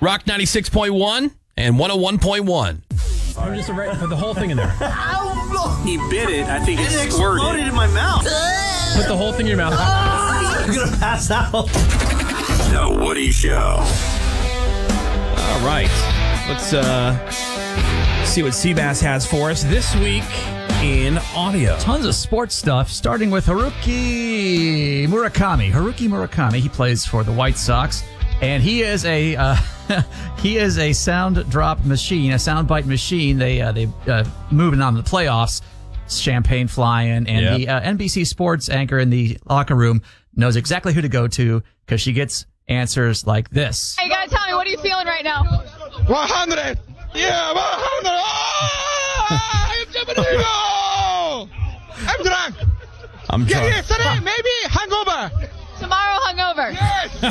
Rock 96.1 and 101.1 I'm just put the whole thing in there. He bit it. I think it exploded in my mouth. Put the whole thing in your mouth. I'm going to pass out. The Woody Show. All right. Let's see what Seabass has for us this week in audio. Tons of sports stuff, starting with Haruki Murakami. Haruki Murakami, he plays for the White Sox, and he is a he is a sound drop machine, a sound bite machine. They moving on to the playoffs, champagne flying, and the NBC Sports anchor in the locker room knows exactly who to go to because she gets answers like this. Hey, you gotta tell me, what are you feeling right now? 100. Yeah, 100. Oh, I'm drunk. I'm drunk. Yesterday, maybe hangover. Tomorrow hungover. Yes.